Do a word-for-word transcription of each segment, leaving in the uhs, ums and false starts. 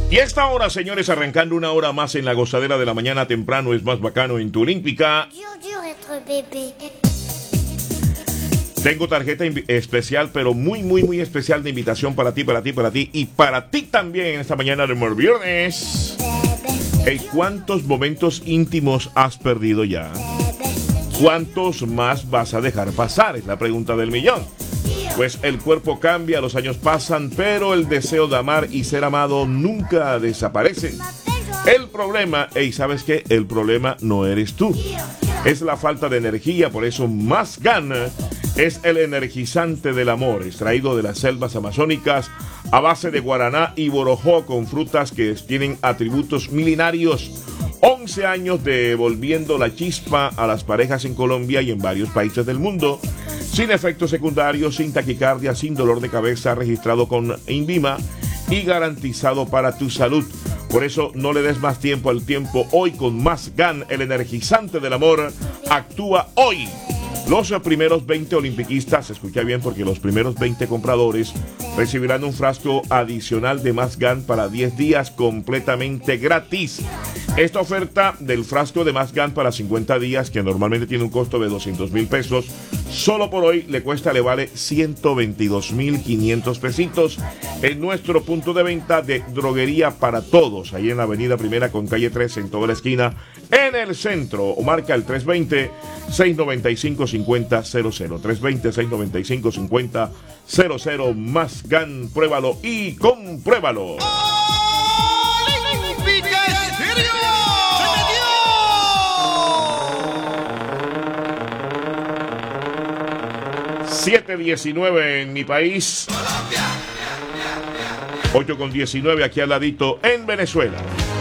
Y a esta hora, señores, arrancando una hora más en la gozadera de la mañana temprano, es más bacano en tu Olímpica. Tengo tarjeta especial, pero muy, muy, muy especial de invitación para ti, para ti, para ti y para ti también en esta mañana de viernes. Hey, ¿cuántos momentos íntimos has perdido ya? ¿Cuántos más vas a dejar pasar? Es la pregunta del millón. Pues el cuerpo cambia, los años pasan, pero el deseo de amar y ser amado nunca desaparece. El problema, y ¿sabes qué? El problema no eres tú. Es la falta de energía, por eso Más Gan es el energizante del amor, extraído de las selvas amazónicas a base de guaraná y borojó con frutas que tienen atributos milenarios. once años devolviendo la chispa a las parejas en Colombia y en varios países del mundo. Sin efectos secundarios, sin taquicardia, sin dolor de cabeza, registrado con INVIMA y garantizado para tu salud. Por eso no le des más tiempo al tiempo. Hoy con Más Gan, el energizante del amor, actúa hoy. Los primeros veinte olimpiquistas, escucha bien porque los primeros veinte compradores recibirán un frasco adicional de Más Gan para diez días completamente gratis. Esta oferta del frasco de Más Gan para cincuenta días, que normalmente tiene un costo de doscientos mil pesos, solo por hoy le cuesta, le vale ciento veintidós mil quinientos pesitos en nuestro punto de venta de Droguería para Todos, ahí en la avenida Primera con calle tres, en toda la esquina, en el centro. O marca el tres dos cero, seis nueve cinco, cinco cero cero cero. tres dos cero, seis nueve cinco, cinco cero cero cero. Más Gan, pruébalo y compruébalo. siete diecinueve en mi país, ocho con diecinueve aquí al ladito en Venezuela.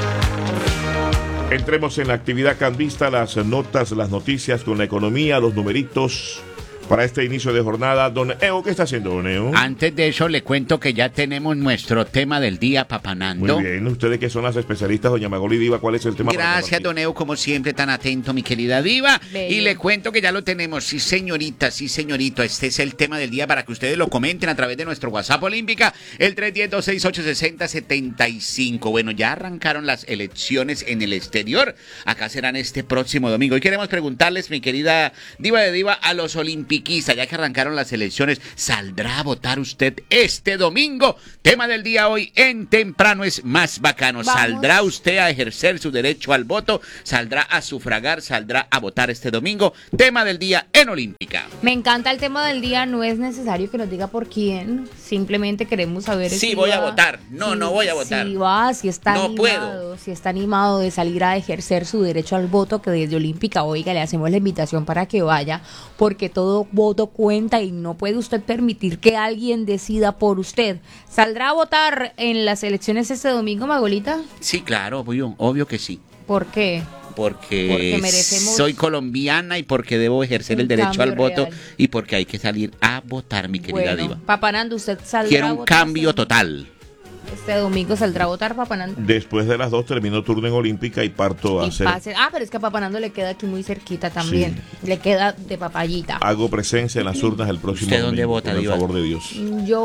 Entremos en la actividad cambista, las notas, las noticias con la economía, los numeritos para este inicio de jornada. Don Eo, ¿qué está haciendo, Don Eo? Antes de eso le cuento que ya tenemos nuestro tema del día, Papanando. Muy bien, ustedes que son las especialistas, doña Magoli Diva, ¿cuál es el tema? Gracias, Don Eo, como siempre, tan atento, mi querida Diva. Bello. Y le cuento que ya lo tenemos, sí señorita, sí señorito, este es el tema del día para que ustedes lo comenten a través de nuestro WhatsApp Olímpica, el tres uno cero, dos seis ocho, seis cero siete cinco. Bueno, ya arrancaron las elecciones en el exterior, acá serán este próximo domingo. Y queremos preguntarles, mi querida Diva de Diva, a los olímpicos, ya que arrancaron las elecciones, ¿saldrá a votar usted este domingo? Tema del día hoy en Temprano es Más Bacano. Vamos. ¿Saldrá usted a ejercer su derecho al voto? ¿Saldrá a sufragar? ¿Saldrá a votar este domingo? Tema del día en Olímpica. Me encanta el tema del día, no es necesario que nos diga por quién, simplemente queremos saber Sí, si voy va, a votar. No, si- no voy a votar. Si va, si está No animado, puedo. si está animado de salir a ejercer su derecho al voto, que desde Olímpica, oiga, le hacemos la invitación para que vaya, porque todo voto cuenta y no puede usted permitir que alguien decida por usted. ¿Saldrá a votar en las elecciones este domingo, Magolita? Sí, claro, obvio, obvio que sí. ¿Por qué? Porque, Porque merecemos soy colombiana y porque debo ejercer un el derecho al cambio voto real. y porque hay que salir a votar, mi querida Bueno, Diva. Papanando, ¿usted saldrá Quiero a un votar cambio este- total. Este domingo saldrá a votar, Papanando? Después de las dos terminó turno en Olímpica y parto a Y hacer, pase- Ah, pero es que a Papanando le queda aquí muy cerquita también. Le queda de papayita. hago presencia en las urnas el próximo ¿Usted dónde domingo, vota, por el Diva? favor de Dios. Yo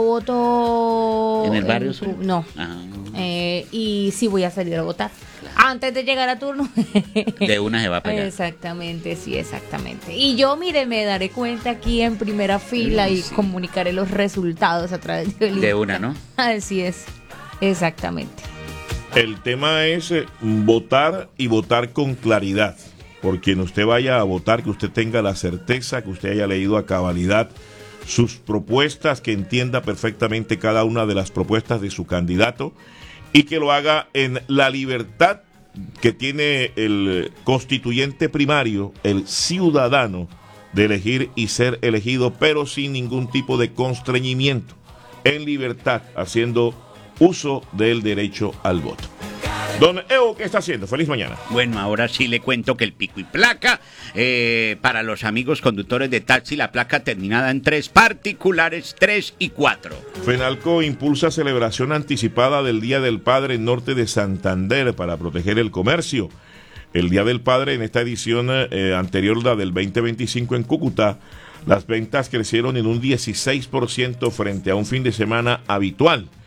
voto... ¿En el barrio tu- suyo? No. Ah, Eh, y sí voy a salir a votar. Antes de llegar a turno. de una se va para allá. Exactamente, sí, exactamente. Y yo, mire, me daré cuenta aquí en primera fila y Sí. comunicaré los resultados a través de De una, ¿no? Así es, exactamente. El tema es eh, votar y votar con claridad. Por quien usted vaya a votar, que usted tenga la certeza, que usted haya leído a cabalidad sus propuestas, que entienda perfectamente cada una de las propuestas de su candidato y que lo haga en la libertad que tiene el constituyente primario, el ciudadano, de elegir y ser elegido, pero sin ningún tipo de constreñimiento, en libertad, haciendo uso del derecho al voto. Don Eo, ¿qué está haciendo? Feliz mañana. Bueno, ahora sí le cuento que el pico y placa, eh, para los amigos conductores de taxi, la placa terminada en tres, particulares tres y cuatro. Fenalco impulsa celebración anticipada del Día del Padre en norte de Santander para proteger el comercio. El Día del Padre, en esta edición eh, anterior, la del veinte veinticinco en Cúcuta, las ventas crecieron en un dieciséis por ciento frente a un fin de semana habitual.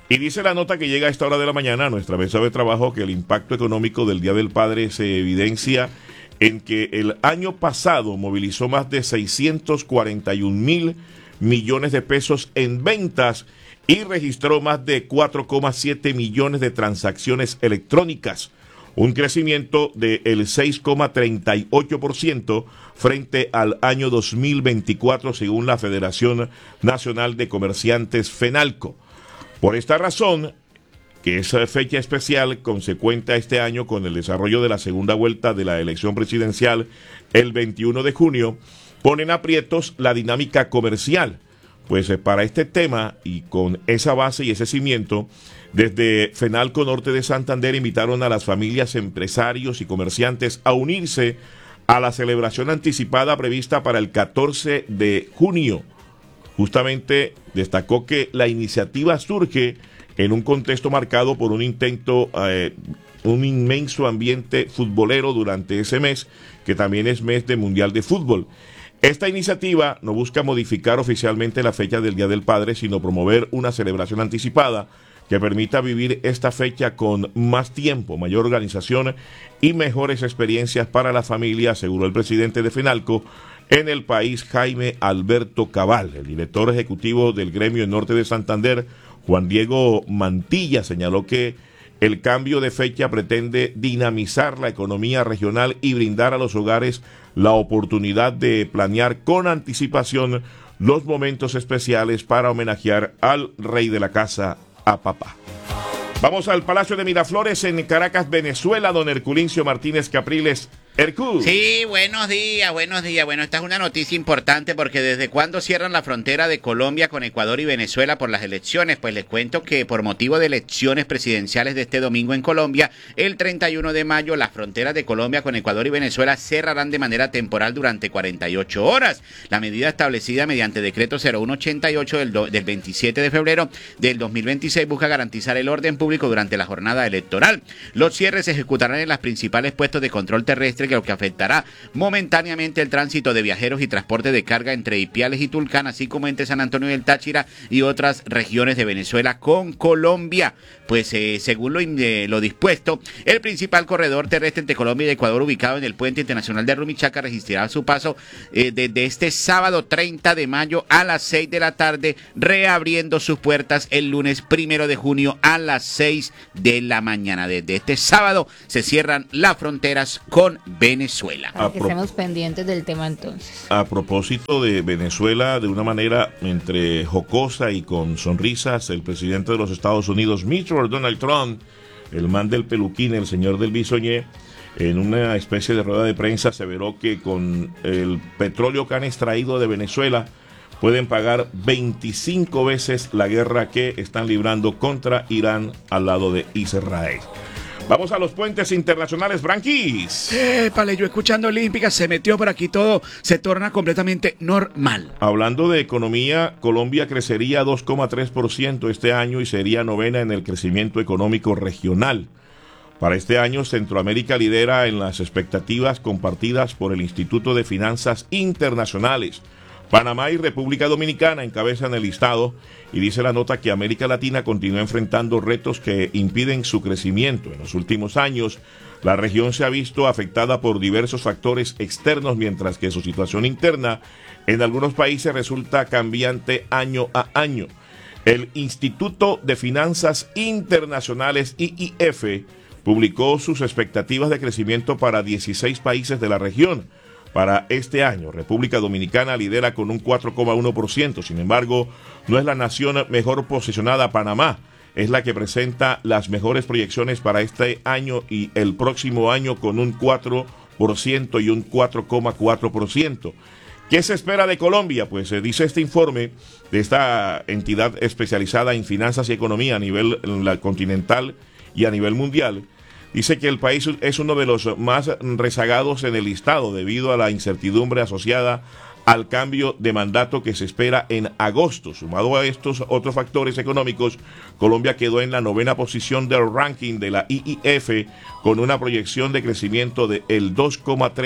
Y dice la nota que llega a esta hora de la mañana a nuestra mesa de trabajo que el impacto económico del Día del Padre se evidencia en que el año pasado movilizó más de seiscientos cuarenta y un mil millones de pesos en ventas y registró más de cuatro coma siete millones de transacciones electrónicas, un crecimiento del seis coma treinta y ocho por ciento frente al año dos mil veinticuatro, según la Federación Nacional de Comerciantes FENALCO. Por esta razón, que es fecha especial consecuente a este año con el desarrollo de la segunda vuelta de la elección presidencial el veintiuno de junio, ponen aprietos la dinámica comercial. Pues eh, para este tema y con esa base y ese cimiento, desde FENALCO Norte de Santander invitaron a las familias, empresarios y comerciantes a unirse a la celebración anticipada prevista para el catorce de junio. Justamente destacó que la iniciativa surge en un contexto marcado por un intento, eh, un inmenso ambiente futbolero durante ese mes, que también es mes de Mundial de Fútbol. Esta iniciativa no busca modificar oficialmente la fecha del Día del Padre, sino promover una celebración anticipada que permita vivir esta fecha con más tiempo, mayor organización y mejores experiencias para la familia, aseguró el presidente de FENALCO en el país, Jaime Alberto Cabal. El director ejecutivo del gremio en Norte de Santander, Juan Diego Mantilla, señaló que el cambio de fecha pretende dinamizar la economía regional y brindar a los hogares la oportunidad de planear con anticipación los momentos especiales para homenajear al rey de la casa, a papá. Vamos al Palacio de Miraflores en Caracas, Venezuela, don Herculincio Martínez Capriles. Hercul. Sí, buenos días, buenos días. Bueno, esta es una noticia importante porque desde cuándo cierran la frontera de Colombia con Ecuador y Venezuela por las elecciones. Pues les cuento que por motivo de elecciones presidenciales de este domingo en Colombia, el treinta y uno de mayo, las fronteras de Colombia con Ecuador y Venezuela cerrarán de manera temporal durante cuarenta y ocho horas. La medida establecida mediante decreto cero uno ochenta y ocho del, do, del veintisiete de febrero del dos mil veintiséis busca garantizar el orden público durante la jornada electoral. Los cierres se ejecutarán en los principales puestos de control terrestre, que lo que afectará momentáneamente el tránsito de viajeros y transporte de carga entre Ipiales y Tulcán, así como entre San Antonio del Táchira y otras regiones de Venezuela con Colombia. Pues eh, según lo, eh, lo dispuesto, el principal corredor terrestre entre Colombia y Ecuador, ubicado en el puente internacional de Rumichaca, registrará su paso eh, desde este sábado treinta de mayo a las seis de la tarde, reabriendo sus puertas el lunes primero de junio a las seis de la mañana. Desde este sábado se cierran las fronteras con Venezuela. Para que estemos pendientes del tema entonces. A propósito de Venezuela, de una manera entre jocosa y con sonrisas, el presidente de los Estados Unidos, mister Donald Trump, el man del peluquín, el señor del bisoñé, en una especie de rueda de prensa aseveró que con el petróleo que han extraído de Venezuela pueden pagar veinticinco veces la guerra que están librando contra Irán al lado de Israel. Vamos a los puentes internacionales, Branquis. Épale, yo escuchando Olímpica, se metió por aquí todo, se torna completamente normal. Hablando de economía, Colombia crecería dos coma tres por ciento este año y sería novena en el crecimiento económico regional. Para este año, Centroamérica lidera en las expectativas compartidas por el Instituto de Finanzas Internacionales. Panamá y República Dominicana encabezan el listado y dice la nota que América Latina continúa enfrentando retos que impiden su crecimiento. En los últimos años, la región se ha visto afectada por diversos factores externos, mientras que su situación interna en algunos países resulta cambiante año a año. El Instituto de Finanzas Internacionales, I I F, publicó sus expectativas de crecimiento para dieciséis países de la región. Para este año, República Dominicana lidera con un cuatro coma uno por ciento. Sin embargo, no es la nación mejor posicionada. Panamá es la que presenta las mejores proyecciones para este año y el próximo año, con un cuatro por ciento y un cuatro coma cuatro por ciento. ¿Qué se espera de Colombia? Pues se eh, dice este informe de esta entidad especializada en finanzas y economía a nivel la, continental y a nivel mundial. Dice que el país es uno de los más rezagados en el listado debido a la incertidumbre asociada al cambio de mandato que se espera en agosto. Sumado a estos otros factores económicos, Colombia quedó en la novena posición del ranking de la I I F con una proyección de crecimiento del dos coma tres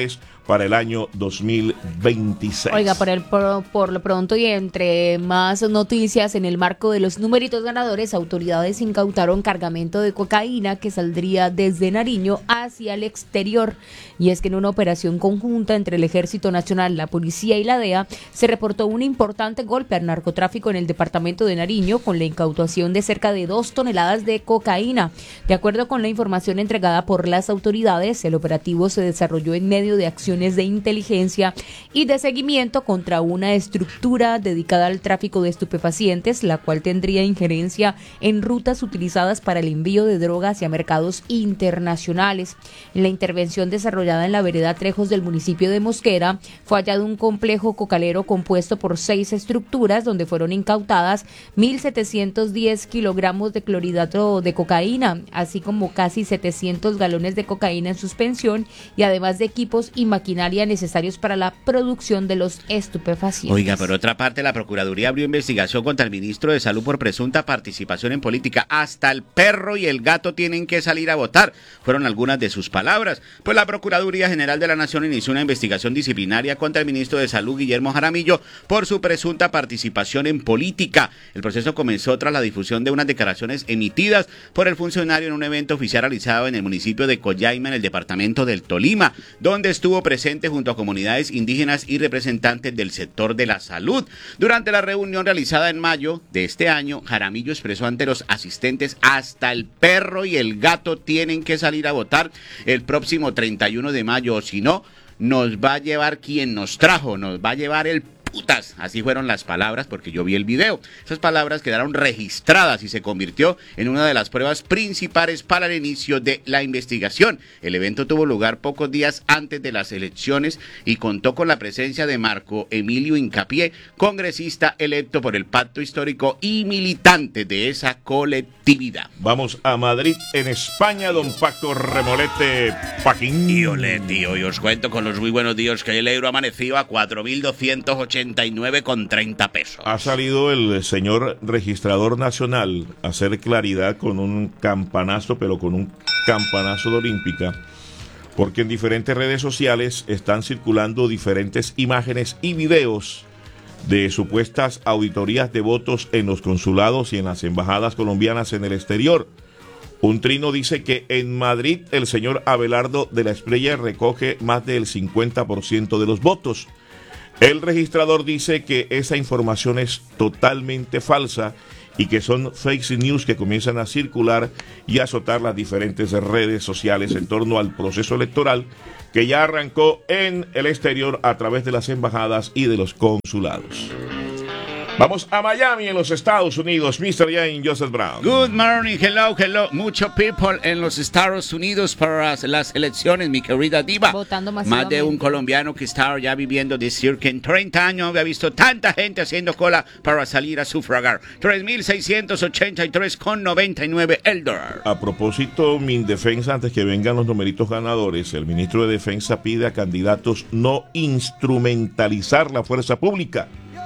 para el año dos mil veintiséis. Oiga, por, el, por, por lo pronto y entre más noticias, en el marco de los numeritos ganadores, autoridades incautaron cargamento de cocaína que saldría desde Nariño hacia el exterior. Y es que en una operación conjunta entre el Ejército Nacional, la Policía y la D E A, se reportó un importante golpe al narcotráfico en el departamento de Nariño con la incautación de cerca de dos toneladas de cocaína. De acuerdo con la información entregada por las autoridades, el operativo se desarrolló en medio de acciones de inteligencia y de seguimiento contra una estructura dedicada al tráfico de estupefacientes, la cual tendría injerencia en rutas utilizadas para el envío de drogas hacia mercados internacionales. En la intervención desarrollada en la vereda Trejos del municipio de Mosquera, fue hallado un complejo cocalero compuesto por seis estructuras donde fueron incautadas mil setecientos diez kilogramos de clorhidrato de cocaína, así como casi setecientos galones de cocaína en suspensión y además de equipos y maquinaria necesarios para la producción de los estupefacientes. Oiga, por otra parte, la Procuraduría abrió investigación contra el ministro de Salud por presunta participación en política. Hasta el perro y el gato tienen que salir a votar, fueron algunas de sus palabras. Pues la Procuraduría General de la Nación inició una investigación disciplinaria contra el ministro de Salud, Guillermo Jaramillo, por su presunta participación en política. El proceso comenzó tras la difusión de unas declaraciones emitidas por el funcionario en un evento oficial realizado en el municipio de Collaima, en el departamento del Tolima, donde estuvo presente junto a comunidades indígenas y representantes del sector de la salud. Durante la reunión realizada en mayo de este año, Jaramillo expresó ante los asistentes: hasta el perro y el gato tienen que salir a votar el próximo treinta y uno de mayo, o si no, nos va a llevar quien nos trajo, nos va a llevar el putas. Así fueron las palabras, porque yo vi el video. Esas palabras quedaron registradas y se convirtió en una de las pruebas principales para el inicio de la investigación. El evento tuvo lugar pocos días antes de las elecciones y contó con la presencia de Marco Emilio Hincapié, congresista electo por el Pacto Histórico y militante de esa colectividad. Vamos a Madrid, en España, don Paco Remolete Paquín. Y olé, tío, y os cuento con los muy buenos días que el euro amaneció a cuatro mil doscientos ochenta y nueve con treinta pesos. Ha salido el señor registrador nacional a hacer claridad con un campanazo, pero con un campanazo de Olímpica, porque en diferentes redes sociales están circulando diferentes imágenes y videos de supuestas auditorías de votos en los consulados y en las embajadas colombianas en el exterior. Un trino dice que en Madrid el señor Abelardo de la Espriella recoge más del cincuenta por ciento de los votos. El registrador dice que esa información es totalmente falsa y que son fake news que comienzan a circular y a azotar las diferentes redes sociales en torno al proceso electoral que ya arrancó en el exterior a través de las embajadas y de los consulados. Vamos a Miami, en los Estados Unidos. mister Jane Joseph Brown. Good morning, hello, hello. Mucho people en los Estados Unidos para las elecciones, mi querida diva. Votando Más masivamente. de un colombiano que está ya viviendo decir que en treinta años había visto tanta gente haciendo cola para salir a sufragar. tres mil seiscientos ochenta y tres con noventa y nueve el dólar. A propósito, Mindefensa, antes que vengan los numeritos ganadores, el ministro de Defensa pide a candidatos no instrumentalizar la fuerza pública.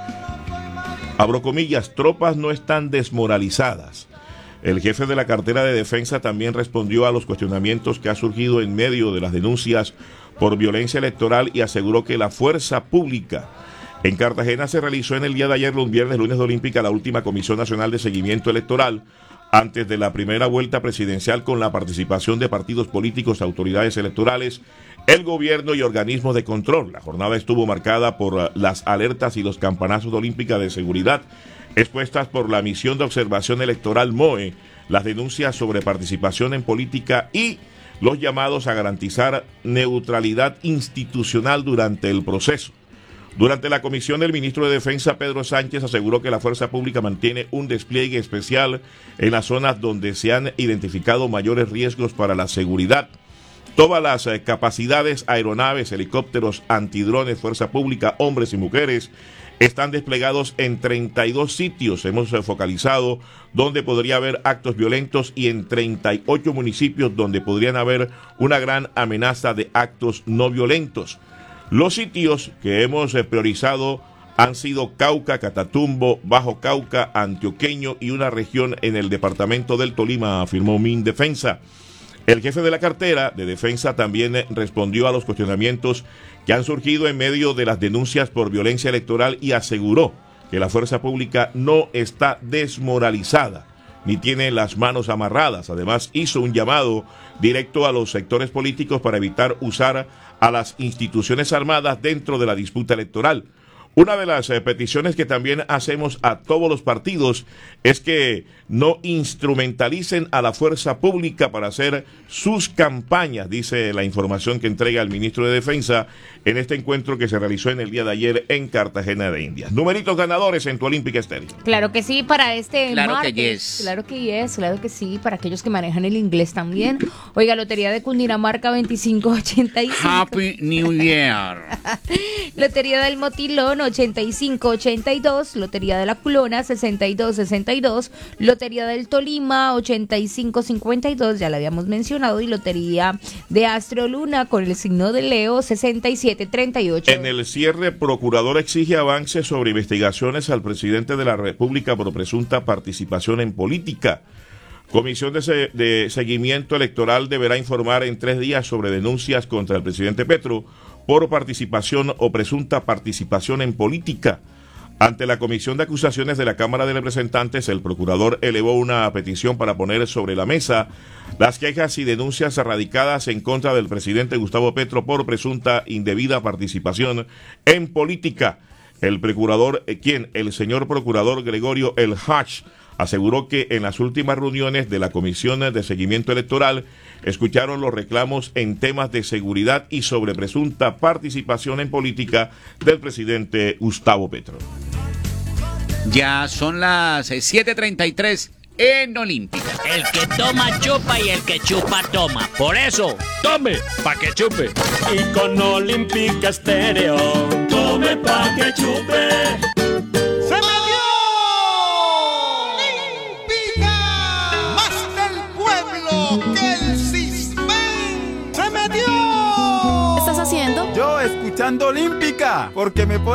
Abro comillas, tropas no están desmoralizadas. El jefe de la cartera de defensa también respondió a los cuestionamientos que ha surgido en medio de las denuncias por violencia electoral y aseguró que la fuerza pública. En Cartagena se realizó en el día de ayer, los viernes, lunes de Olímpica, la última Comisión Nacional de Seguimiento Electoral antes de la primera vuelta presidencial, con la participación de partidos políticos, autoridades electorales, el gobierno y organismos de control. La jornada estuvo marcada por las alertas y los campanazos de Olímpica de seguridad expuestas por la misión de observación electoral M O E, las denuncias sobre participación en política y los llamados a garantizar neutralidad institucional durante el proceso. Durante la comisión, el ministro de Defensa, Pedro Sánchez, aseguró que la fuerza pública mantiene un despliegue especial en las zonas donde se han identificado mayores riesgos para la seguridad. Todas las eh, capacidades, aeronaves, helicópteros, antidrones, fuerza pública, hombres y mujeres, están desplegados en treinta y dos sitios. Hemos eh, focalizado donde podría haber actos violentos y en treinta y ocho municipios donde podrían haber una gran amenaza de actos no violentos. Los sitios que hemos eh, priorizado han sido Cauca, Catatumbo, Bajo Cauca, Antioqueño y una región en el departamento del Tolima, afirmó Mindefensa. El jefe de la cartera de Defensa también respondió a los cuestionamientos que han surgido en medio de las denuncias por violencia electoral y aseguró que la fuerza pública no está desmoralizada ni tiene las manos amarradas. Además, hizo un llamado directo a los sectores políticos para evitar usar a las instituciones armadas dentro de la disputa electoral. Una de las eh, peticiones que también hacemos a todos los partidos es que no instrumentalicen a la fuerza pública para hacer sus campañas, dice la información que entrega el ministro de Defensa en este encuentro que se realizó en el día de ayer en Cartagena de Indias. Numeritos ganadores en tu Olímpica Estéreo. Claro que sí, para este Claro martes. que yes. Claro que yes, claro que sí, para aquellos que manejan el inglés también. Oiga, Lotería de Cundinamarca veinticinco ochenta y cinco. Happy New Year. Lotería del Motilón ochenta y cinco ochenta y dos, Lotería de la Culona sesenta y dos sesenta y dos, Lotería del Tolima ochenta y cinco cincuenta y dos, ya la habíamos mencionado, y Lotería de Astro Luna con el signo de Leo sesenta y siete treinta y ocho. En el cierre, procurador exige avances sobre investigaciones al presidente de la República por presunta participación en política. Comisión de, se- de Seguimiento Electoral deberá informar en tres días sobre denuncias contra el presidente Petro por participación o presunta participación en política. Ante la Comisión de Acusaciones de la Cámara de Representantes, el procurador elevó una petición para poner sobre la mesa las quejas y denuncias radicadas en contra del presidente Gustavo Petro por presunta indebida participación en política. El procurador, eh, quien, el señor procurador Gregorio El Hach, aseguró que en las últimas reuniones de la Comisión de Seguimiento Electoral escucharon los reclamos en temas de seguridad y sobre presunta participación en política del presidente Gustavo Petro. Ya son las eh, siete treinta y tres en Olímpica. El que toma chupa y el que chupa toma. Por eso, tome pa' que chupe. Y con Olímpica Estéreo, tome pa' que chupe. ¡Se me dio! ¡Olímpica! ¡Más del pueblo que el Cisben! ¡Se me dio! ¿Qué estás haciendo? Yo escuchando Olímpica, porque me pone